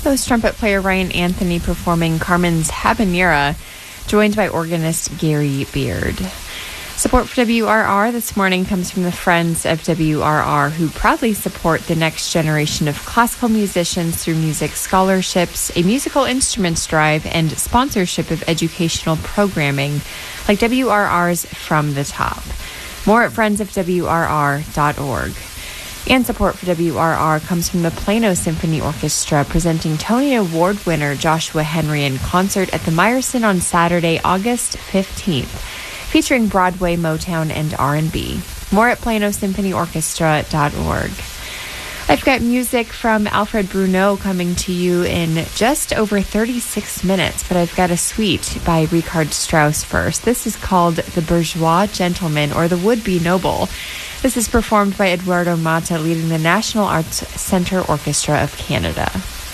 Those trumpet player Ryan Anthony performing Carmen's Habanera, joined by organist Gary Beard. Support for WRR this morning comes from the Friends of WRR, who proudly support the next generation of classical musicians through music scholarships, a musical instruments drive, and sponsorship of educational programming like WRR's From the Top. More at friendsofwrr.org. And support for WRR comes from the Plano Symphony Orchestra, presenting Tony Award winner Joshua Henry in concert at the Meyerson on Saturday, August 15th. Featuring Broadway, Motown, and R&B. More at planosymphonyorchestra.org. I've got music from Alfred Bruneau coming to you in just over 36 minutes, but I've got a suite by Richard Strauss first. This is called The Bourgeois Gentleman, or The Would-Be Noble. This is performed by Eduardo Mata, leading the National Arts Centre Orchestra of Canada.